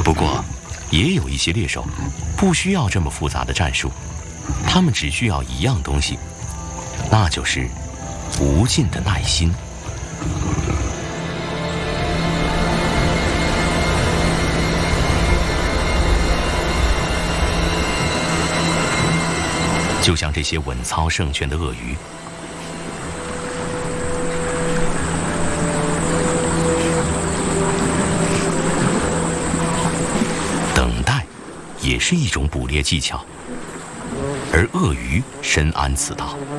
不过，也有一些猎手不需要这么复杂的战术，他们只需要一样东西，那就是无尽的耐心。就像这些稳操胜券的鳄鱼，等待也是一种捕猎技巧，而鳄鱼深谙此道。